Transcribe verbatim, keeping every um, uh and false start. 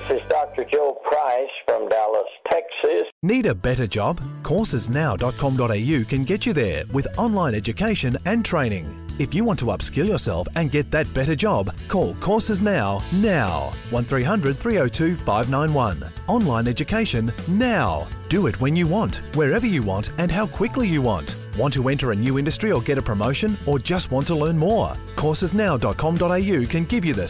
is Doctor Joe Price from Dallas, Texas. Need a better job? courses now dot com dot a u can get you there with online education and training. If you want to upskill yourself and get that better job, call Courses Now, now. one three hundred three oh two five nine one. Online education now. Do it when you want, wherever you want and how quickly you want. Want to enter a new industry or get a promotion or just want to learn more? courses now dot com dot a u can give you the